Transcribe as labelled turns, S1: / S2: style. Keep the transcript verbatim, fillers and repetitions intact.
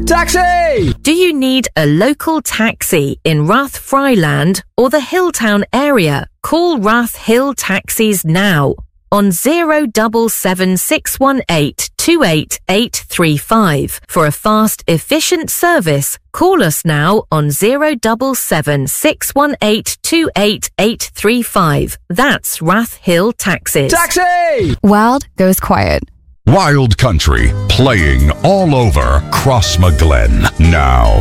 S1: Taxi!
S2: Do you need a local taxi in Rathfryland or the Hilltown area? Call Rath Hill Taxis now on zero seven seven six one eight two eight eight three five. For a fast, efficient service, call us now on zero seven seven six one eight two eight eight three five. That's Rath Hill Taxis.
S1: Taxi!
S3: Wild goes quiet.
S4: Wild Country, playing all over Crossmaglen now.